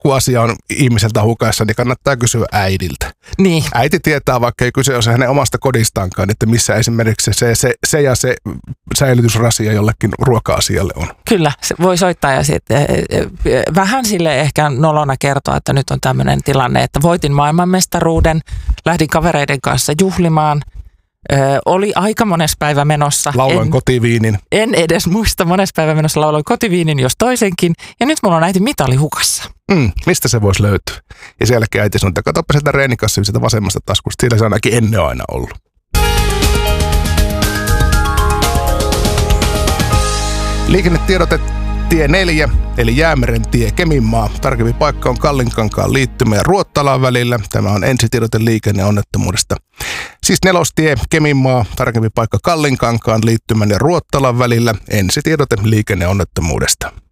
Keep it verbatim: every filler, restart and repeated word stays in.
kun asia on ihmiseltä hukassa, niin kannattaa kysyä äidiltä. Niin. Äiti tietää, vaikka ei kyse ole hänen omasta kodistaankaan, että missä esimerkiksi se, se, se ja se säilytysrasia jollekin ruoka-asialle on. Kyllä, se voi soittaa ja sitten vähän sille ehkä nolona kertoa, että nyt on tämmöinen tilanne, että voitin maailmanmestaruuden, lähdin kavereiden kanssa juhlimaan. Ö, oli aika mones päivä menossa. Lauloin en, kotiviinin. En edes muista mones päivä menossa, lauloin kotiviinin, jos toisenkin. Ja nyt mulla on äiti mitali hukassa. Mm, mistä se voisi löytyä? Ja sen jälkeen äiti sanoi, että katsoppa sieltä reenikassia sieltä vasemmasta taskusta. Siellä se on ainakin ennen aina ollut. Liikennetiedote tie neljä, eli Jäämeren tie Keminmaa. Tarkempi paikka on Kallinkankaan liittymä ja Ruottalan välillä. Tämä on ensitiedote liikenneonnettomuudesta. Siis nelostie Keminmaa, tarkempi paikka Kallinkankaan liittymän ja Ruottalan välillä. Ensitiedote liikenneonnettomuudesta.